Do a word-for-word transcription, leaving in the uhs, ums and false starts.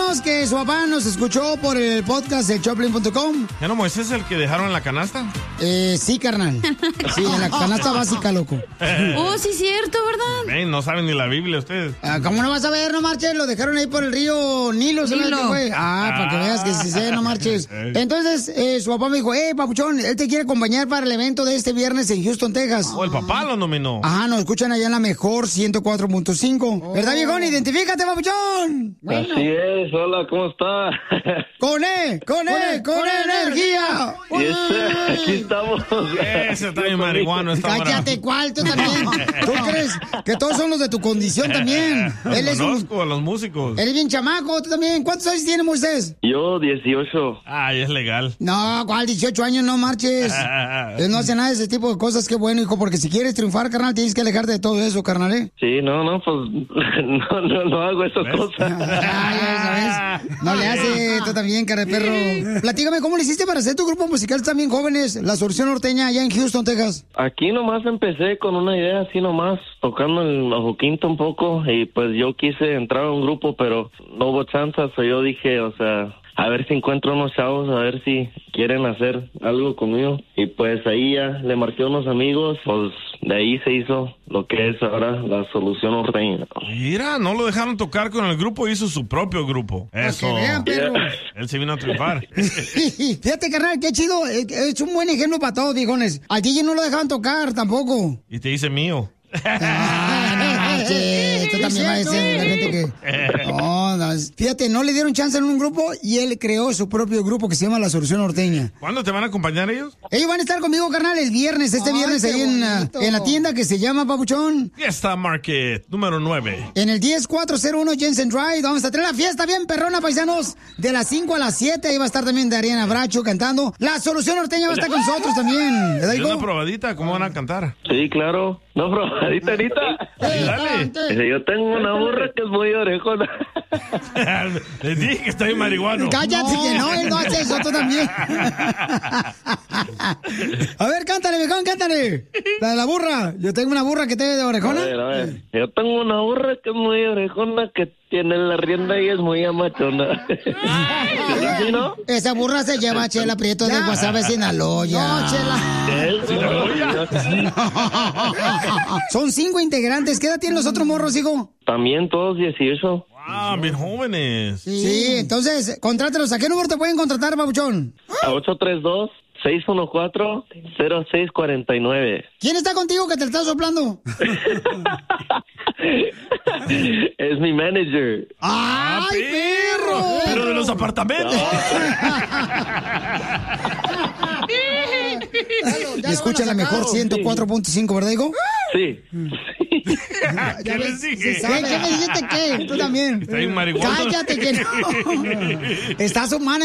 Moisés que su papá nos escuchó por el podcast de Choplin punto com. ¿Ya no Moisés es el que dejaron en la canasta? Eh, sí, carnal. Sí, en la canasta básica, loco. Oh, sí, cierto, ¿verdad? Eh, no saben ni la Biblia ustedes. Ah, ¿cómo no vas a ver? No marches, lo dejaron ahí por el río Nilo. ¿Sabes Nilo. qué fue? Ah, para que veas que sí sé, no marches. Entonces, eh, su papá me dijo, eh, papuchón, él te quiere acompañar para el evento de este viernes en Houston, Texas. O el papá lo nominó. Ajá, nos escuchan allá en la mejor ciento cuatro punto cinco. ¿Verdad, viejón? Identifícate, papuchón. Así es, hola, ¿cómo está? Con E, con E, con energía. Y ese, aquí estamos. Ese está bien marihuano. Está Cállate, ¿cuál? Tú también. ¿Tú crees que todos son los de tu condición también? Él es un... Conozco a los músicos. Él es bien chamaco, tú también. ¿Cuántos años tiene Moisés? Yo, dieciocho. Ay, es legal. No, ¿cuál? dieciocho años, no marches. Él no hace nada de ese tipo de cosas. Qué bueno, hijo, porque si quieres triunfar, carnal, tienes que alejarte de todo eso, carnal, ¿eh? Sí, no, no, pues no, no, no hago esas cosas. Ah, ya sabes. No le hace, tú también, cara de perro. Platícame, ¿cómo le hiciste para hacer tu grupo musical también jóvenes? La Solución Norteña, allá en Houston, Texas. Aquí nomás empecé con una idea así nomás, tocando el bajo quinto un poco, y pues yo quise entrar a un grupo, pero no hubo chance, so yo dije, o sea, a ver si encuentro unos chavos, a ver si quieren hacer algo conmigo. Y pues ahí ya le marqué a unos amigos, pues de ahí se hizo lo que es ahora la Solución Norteña. Mira, no lo dejaron tocar con el grupo, hizo su propio grupo. Eso. que vean, perro. Él se vino a triunfar. Fíjate, carnal, qué chido. Es un buen ejemplo para todos, viejones. A D J no lo dejaban tocar tampoco. Y te dice mío. Ah, no, sí, tú también vas a decir la gente que... No, no, fíjate, no le dieron chance en un grupo y él creó su propio grupo que se llama La Solución Norteña. ¿Cuándo te van a acompañar ellos? Ellos van a estar conmigo, carnal, el viernes, este Ay, viernes qué ahí en, uh, en la tienda que se llama, papuchón. Fiesta Market, número nueve. En el diez cuatrocientos uno Jensen Drive, vamos a tener la fiesta bien perrona, paisanos, de las cinco a las siete. Ahí va a estar también Dariana Bracho cantando. La Solución Norteña va a estar con nosotros también. ¿Verdad, ¿Y hijo? una probadita? ¿Cómo van a cantar? Sí, claro. No, probadita ahorita. Sí, dale. Dice, yo tengo una burra que es muy orejona. Les dije que estoy marihuano. Cállate, que no, él no hace eso, tú también. A ver, cántale, viejón, cántale. La de la burra. Yo tengo una burra que te de A orejona. ver, a ver. Yo tengo una burra que es muy orejona, que tiene la rienda y es muy amachona. ¿Sí, no? Esa burra se llama Chela Prieto de Guasave, Sinaloa. No, Chela. Son cinco integrantes. ¿Qué edad tienen los otros morros, hijo? También todos dieciocho. Ah, bien jóvenes. Sí. Sí, entonces, contrátelos. ¿A qué número te pueden contratar, babuchón? A ocho tres dos, seis uno cuatro, cero seis cuatro nueve. ¿Quién está contigo que te está soplando? Es mi manager. ¡Ay, perro! Pero de los apartamentos. Y escucha la mejor ciento cuatro punto cinco, ¿verdad, hijo? Sí. ¿Qué les dije? ¿Qué, ¿Qué me dijiste qué? Tú también. Está bien marihuana. Cállate que no. Está su manager.